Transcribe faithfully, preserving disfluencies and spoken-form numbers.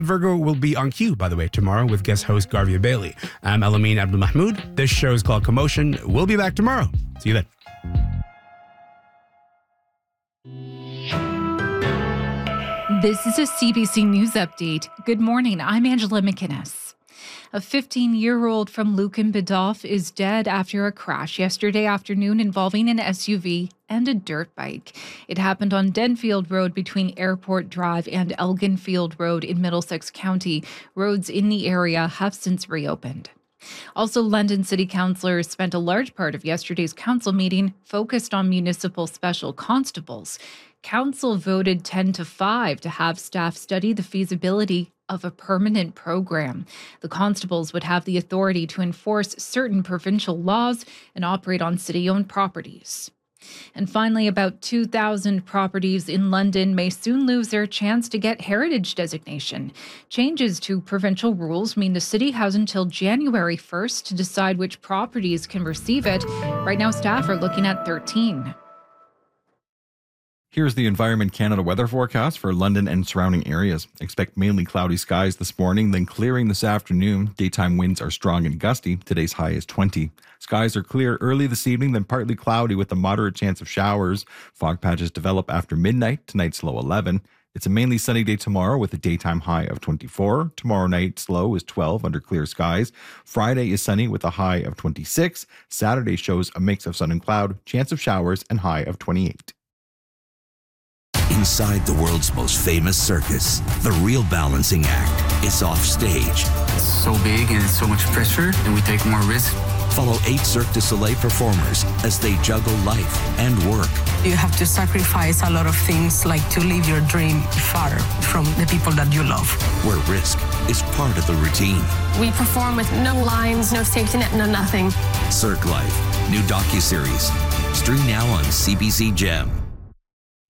Virgo will be on cue, by the way, tomorrow with guest host Garvia Bailey. I'm Elamin Abdul Mahmoud. This show is called Commotion. We'll be back tomorrow. See you then. This is a C B C News Update. Good morning. I'm Angela McInnes. A fifteen-year-old from Lucan Bidoff is dead after a crash yesterday afternoon involving an S U V and a dirt bike. It happened on Denfield Road between Airport Drive and Elginfield Road in Middlesex County. Roads in the area have since reopened. Also, London City councillors spent a large part of yesterday's council meeting focused on municipal special constables. Council voted ten to five to have staff study the feasibility of a permanent program. The constables would have the authority to enforce certain provincial laws and operate on city-owned properties. And finally, about two thousand properties in London may soon lose their chance to get heritage designation. Changes to provincial rules mean the city has until January first to decide which properties can receive it. Right now, staff are looking at thirteen. Here's the Environment Canada weather forecast for London and surrounding areas. Expect mainly cloudy skies this morning, then clearing this afternoon. Daytime winds are strong and gusty. Today's high is twenty. Skies are clear early this evening, then partly cloudy with a moderate chance of showers. Fog patches develop after midnight. Tonight's low eleven. It's a mainly sunny day tomorrow with a daytime high of twenty-four. Tomorrow night's low is twelve under clear skies. Friday is sunny with a high of twenty-six. Saturday shows a mix of sun and cloud, chance of showers, and high of twenty-eight. Inside the world's most famous circus, the real balancing act is off stage. It's so big and it's so much pressure, and we take more risk. Follow eight Cirque du Soleil performers as they juggle life and work. You have to sacrifice a lot of things, like to leave your dream far from the people that you love. Where risk is part of the routine. We perform with no lines, no safety net, no nothing. Cirque Life, new docuseries. Stream now on C B C Gem.